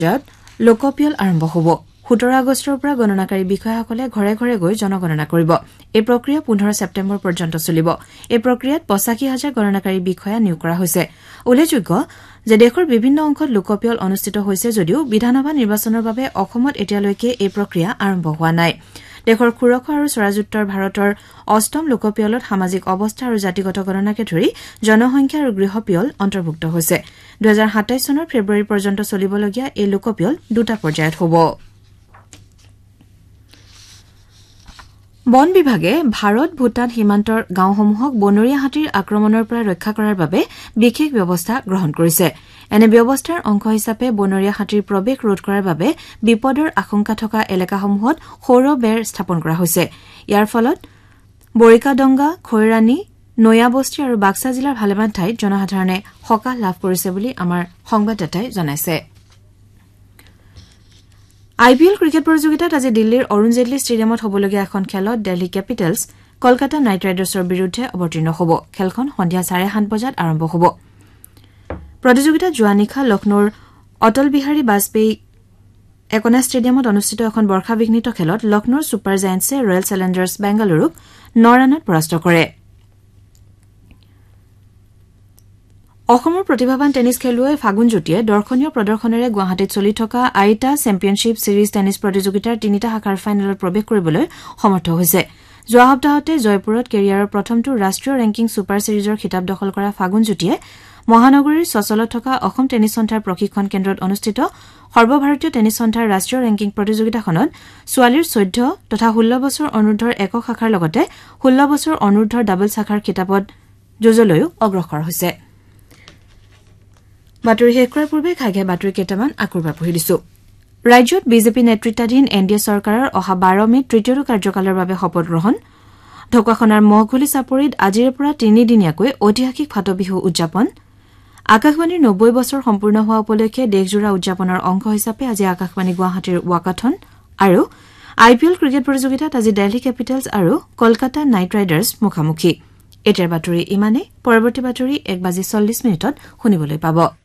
লোকপিয়ল আৰম্ভ হ'ব 17 আগষ্টৰ পৰা গণনাকাৰী বিষয়াসকলে ঘৰে ঘৰে গৈ জনগণনা কৰিব এই প্ৰক্ৰিয়া 15 ছেপ্টেম্বৰ পৰ্যন্ত চলিব এই প্ৰক্ৰিয়াত 85,000 গণনাকাৰী বিষয়া নিয়োগ কৰা হৈছে উল্লেখযোগ্য যে দেশৰ বিভিন্ন অংশত লোকপিয়ল অনুষ্ঠিত হৈছে যদিও বিধানসভা নিৰ্বাচনৰ বাবে অসমত এতিয়ালৈকে এই প্ৰক্ৰিয়া আৰম্ভ হোৱা নাই দেশৰ সুৰক্ষা আৰু স্বৰাজোত্তৰ ভাৰতৰ অষ্টম লোকপিয়লত সামাজিক অৱস্থা আৰু জাতিগত গণনাকে ধৰি জনসংখ্যা আৰু গৃহপিয়ল অন্তৰ্ভুক্ত হৈছে 2027 চনৰ ফেব্ৰুৱাৰী পৰ্যন্ত চলিবলগীয়া এই লোকপিয়ল দুটা পৰ্যায়ত হ'ব বন বিভাগে ভাৰত ভূটান সীমান্তৰ গাঁওসমূহক বনৰীয়া হাতীৰ আক্ৰমণৰ পৰা ৰক্ষা কৰাৰ বাবে বিশেষ ব্যৱস্থা গ্ৰহণ কৰিছে এনে ব্যৱস্থাৰ অংশ হিচাপে বনৰীয়া হাতীৰ প্ৰৱেশ ৰোধ কৰাৰ বাবে বিপদৰ আশংকা থকা এলেকাসমূহত সৌৰ বেৰ স্থাপন কৰা হৈছে ইয়াৰ ফলত বৰিকাডংগা খৈৰাণী নয়াবস্তি আৰু বাক্সা জিলাৰ ভালেমান ঠাইত জনসাধাৰণে সকাহ লাভ কৰিছে বুলি আমাৰ সংবাদদাতাই জনাইছে আইপিএল ক্ৰিকেট প্ৰতিযোগিতাত আজি দিল্লীৰ অৰুণ জেটলী ষ্টেডিয়ামত হ'বলগীয়া এখন খেলত দিল্লী কেপিটেলছ কলকাতা নাইট ৰাইডাৰ্ছৰ বিৰুদ্ধে অৱতীৰ্ণ হ'ব খেলখন সন্ধিয়া 7:30 বজাত আৰম্ভ হ'ব প্ৰতিযোগিতাত যোৱা নিশা লক্ষ্ণৌৰ অটল বিহাৰী বাজপেয়ী একনা ষ্টেডিয়ামত অনুষ্ঠিত এখন বৰ্ষাবিঘ্নিত খেলত লক্ষ্ণৌৰ ছুপাৰ জায়েণ্টছে ৰয়েল চেলেঞ্জাৰ্ছ বেংগালুৰুক 9 ৰানত পৰাস্ত কৰে অসমৰ প্ৰতিভাৱান টেনিছ খেলুৱৈ ফাগুন জ্যোতিয়ে দৰ্শনীয় প্ৰদৰ্শনেৰে গুৱাহাটীত চলি থকা আইটা চেম্পিয়নশ্বিপ ছিৰিজ টেনিছ প্ৰতিযোগিতাৰ তিনিটা শাখাৰ ফাইনেলত প্ৰৱেশ কৰিবলৈ সমৰ্থ হৈছে যোৱা সপ্তাহতে জয়পুৰত কেৰিয়াৰৰ প্ৰথমটো ৰাষ্ট্ৰীয় ৰেংকিং ছুপাৰ ছিৰিজৰ খিতাপ দখল কৰা ফাগুন জ্যোতিয়ে মহানগৰীৰ চচলত থকা অসম টেনিছ সন্থাৰ প্ৰশিক্ষণ কেন্দ্ৰত অনুষ্ঠিত সৰ্বভাৰতীয় টেনিছ সন্থাৰ ৰাষ্ট্ৰীয় ৰেংকিং প্ৰতিযোগিতাখনত ছোৱালীৰ 14 তথা 16 বছৰ অনুৰ্ধৰ একক শাখাৰ লগতে 16 বছৰ অনুৰ্ধৰ ডাবল শাখাৰ খিতাপত যুঁজলৈও অগ্ৰসৰ হৈছে বাতৰি শেষ কৰাৰ পূৰ্বে খাইঘাই বাতৰি কেইটামান আকৰবাৰ পঢ়ি দিছো ৰাজ্যত বিজেপি নেতৃত্বাধীন এনডিএ চৰকাৰৰ অহা 12 মেত তৃতীয়টো কাৰ্যকালৰ বাবে শপত গ্ৰহণ ঢকুৱাখনাৰ মহঘুলি চাপৰিত আজিৰে পৰা 3 দিনীয়াকৈ ঐতিহাসিক ফাটবিহু উদযাপন আকাশবাণীৰ 90 বছৰ সম্পূৰ্ণ হোৱা উপলক্ষে দেশজোৰা উদযাপনৰ অংশ হিচাপে আজি আকাশবাণী গুৱাহাটীৰ ৱাকাথন আৰু আইপিএল ক্ৰিকেট প্ৰতিযোগিতাত আজি দিল্লী কেপিটেলছ আৰু কলকাতা নাইট ৰাইডাৰ্ছ মুখামুখি এতিয়াৰ বাতৰি ইমানে পৰৱৰ্তী বাতৰি 1:40 শুনিবলৈ পাব